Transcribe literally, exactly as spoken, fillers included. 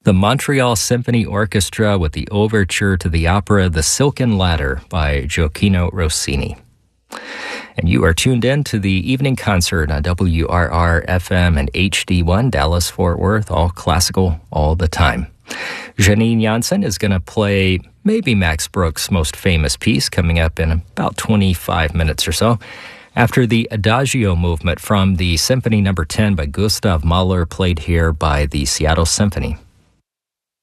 The Montreal Symphony Orchestra with the overture to the opera The Silken Ladder by Gioacchino Rossini. And you are tuned in to the evening concert on W R R F M and H D one, Dallas-Fort Worth, all classical all the time. Janine Janssen is going to play maybe Max Bruch's most famous piece coming up in about twenty-five minutes or so. After the Adagio movement from the Symphony Number ten by Gustav Mahler, played here by the Seattle Symphony.